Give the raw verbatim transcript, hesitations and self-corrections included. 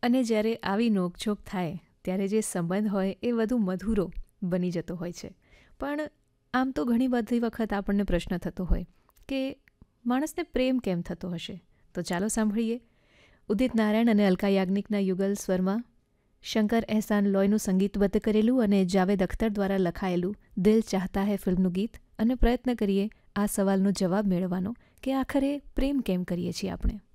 અને જ્યારે આવી નોકઝોક થાય ત્યારે જે સંબંધ હોય એ વધુ મધુરો બની જતો હોય છે. પણ આમ તો ઘણી બધી વખત આપણને પ્રશ્ન થતો હોય કે માણસને પ્રેમ કેમ થતો હશે? તો ચાલો સાંભળીએ ઉદિત નારાયણ અને અલકા યાજ્ઞિકના યુગલ સ્વરમાં શંકર એહસાન લોયનું સંગીતબદ્ધ કરેલું અને જાવેદ અખ્તર દ્વારા લખાયેલું દિલ ચાહતા હૈ ફિલ્મનું ગીત, અને પ્રયત્ન કરીએ આ સવાલનો જવાબ મેળવવાનો કે આખરે પ્રેમ કેમ કરીએ છીએ આપણે.